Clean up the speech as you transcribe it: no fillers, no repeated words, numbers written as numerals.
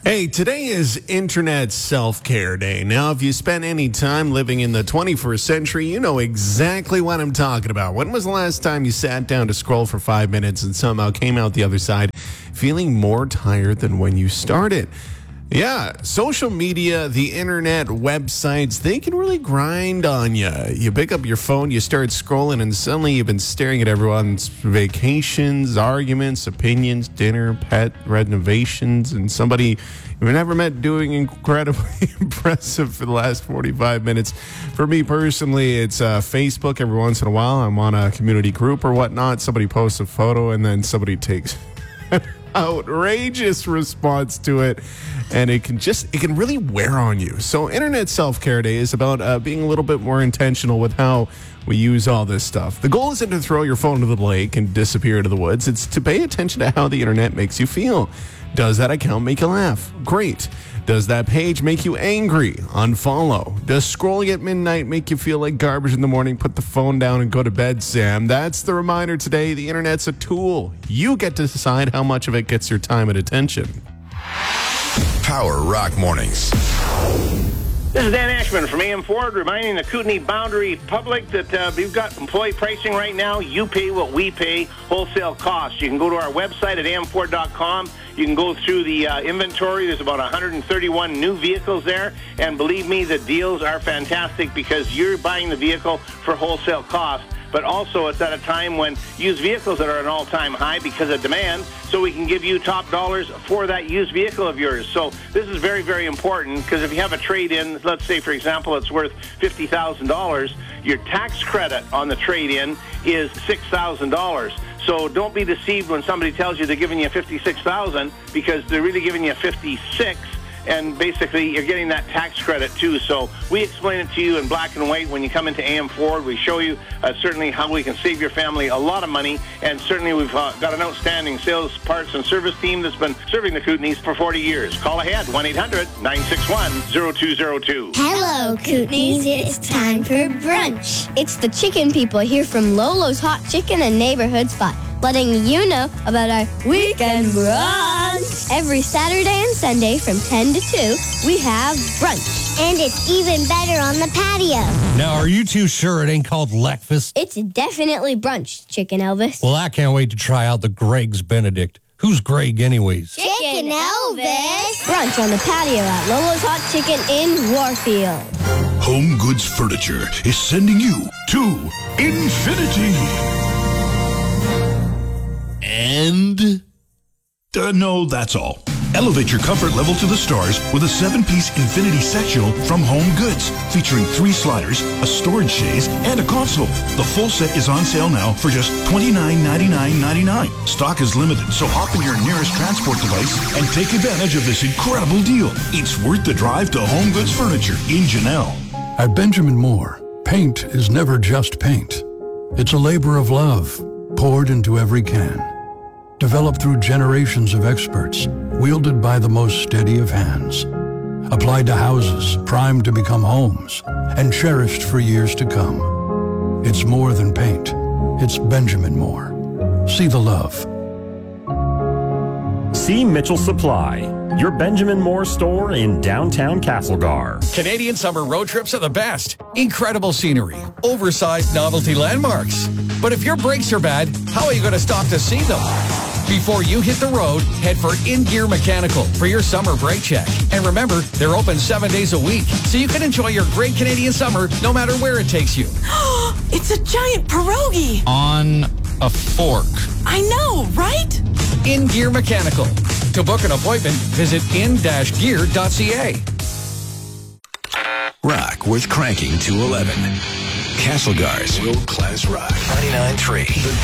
Hey, today is Internet Self-Care Day. Now, if you spent any time living in the 21st century, you know exactly what I'm talking about. When was the last time you sat down to scroll for 5 minutes and somehow came out the other side feeling more tired than when you started? Yeah, social media, the internet, websites, they can really grind on you. You pick up your phone, you start scrolling, and suddenly you've been staring at everyone's vacations, arguments, opinions, dinner, pet renovations, and somebody you've never met doing incredibly impressive for the last 45 minutes. For me personally, it's Facebook. Every once in a while, I'm on a community group or whatnot. Somebody posts a photo, and then somebody takes outrageous response to it, and it can really wear on you. So Internet Self-Care Day is about being a little bit more intentional with how we use all this stuff. The goal isn't to throw your phone into the lake and disappear into the woods. It's to pay attention to how the internet makes you feel. Does that account make you laugh? Great. Does that page make you angry? Unfollow. Does scrolling at midnight make you feel like garbage in the morning? Put the phone down and go to bed, Sam. That's the reminder today. The internet's a tool. You get to decide how much of it gets your time and attention. Power Rock Mornings. This is Dan Ashman from AM Ford, reminding the Kootenai Boundary public that we've got employee pricing right now. You pay what we pay, wholesale costs. You can go to our website at amford.com. You can go through the inventory. There's about 131 new vehicles there. And believe me, the deals are fantastic because you're buying the vehicle for wholesale cost. But also it's at a time when used vehicles are at an all-time high because of demand, so we can give you top dollars for that used vehicle of yours. So this is very, very important because if you have a trade-in, let's say, for example, it's worth $50,000, your tax credit on the trade-in is $6,000. So don't be deceived when somebody tells you they're giving you $56,000 because they're really giving you $56,000. And basically, you're getting that tax credit, too. So we explain it to you in black and white when you come into AM Ford. We show you certainly how we can save your family a lot of money. And certainly, we've got an outstanding sales, parts, and service team that's been serving the Kootenays for 40 years. Call ahead, 1-800-961-0202. Hello, Kootenays. It's time for brunch. It's the chicken people here from Lolo's Hot Chicken and Neighborhood Spot, letting you know about our weekend brunch. Every Saturday and Sunday from 10 to 2, we have brunch. And it's even better on the patio. Now, are you too sure it ain't called Leckfast? It's definitely brunch, Chicken Elvis. Well, I can't wait to try out the Greg's Benedict. Who's Greg anyways? Chicken Elvis. Brunch on the patio at Lolo's Hot Chicken in Warfield. Home Goods Furniture is sending you to infinity. And no, that's all. Elevate your comfort level to the stars with a 7-piece Infinity sectional from Home Goods, featuring 3 sliders, a storage chaise, and a console. The full set is on sale now for just $29.99.99. Stock is limited, so hop in your nearest transport device and take advantage of this incredible deal. It's worth the drive to Home Goods Furniture in Janelle. At Benjamin Moore, paint is never just paint. It's a labor of love poured into every can. Developed through generations of experts, wielded by the most steady of hands. Applied to houses, primed to become homes, and cherished for years to come. It's more than paint. It's Benjamin Moore. See the love. See Mitchell Supply, your Benjamin Moore store in downtown Castlegar. Canadian summer road trips are the best. Incredible scenery, oversized novelty landmarks. But if your brakes are bad, how are you going to stop to see them? Before you hit the road, head for In Gear Mechanical for your summer brake check. And remember, they're open 7 days a week, so you can enjoy your great Canadian summer no matter where it takes you. It's a giant pierogi. On a fork. I know, right? In Gear Mechanical. To book an appointment, visit in-gear.ca. Rock worth cranking to 11. Castlegar's World Class Rock 99.3.